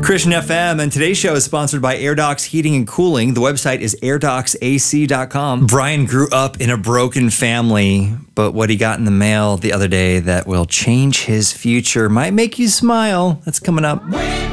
Christian FM, and today's show is sponsored by AirDocs Heating and Cooling. The website is airdocsac.com. Brian grew up in a broken family, but what he got in the mail the other day that will change his future might make you smile. That's coming up.